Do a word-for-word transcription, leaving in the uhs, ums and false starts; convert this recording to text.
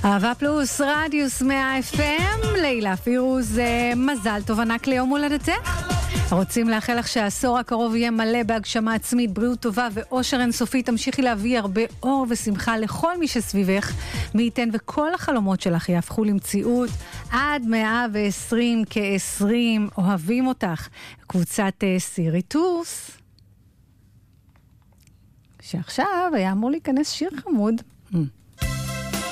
אהבה פלוס, רדיוס מאה אף אם, לילה פירוז, מזל טוב ענק ליום הולדתך. רוצים לאחל לך שהעשור הקרוב יהיה מלא בהגשמה עצמית, בריאות טובה ואושר אינסופי. תמשיכי להביא הרבה אור ושמחה לכל מי שסביבך. מי ייתן וכל החלומות שלך יהפכו למציאות. עד מאה ועשרים כעשרים, אוהבים אותך. קבוצת סיריטוס. שעכשיו היה אמור להיכנס שיר חמוד.